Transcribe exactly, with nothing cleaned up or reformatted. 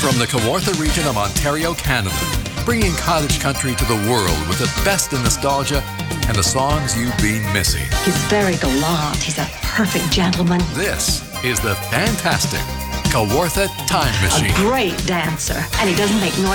From the Kawartha region of Ontario, Canada, bringing cottage country to the world with the best in nostalgia and the songs you've been missing. He's very gallant. He's a perfect gentleman. This is the fantastic Kawartha Time Machine. A great dancer. And he doesn't make noise